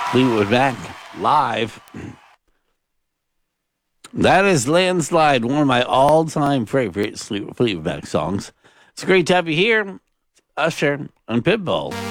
Fleetwood Mac live. That is Landslide, one of my all-time favorite Fleetwood Mac songs. It's great to have you here, Usher and Pitbull.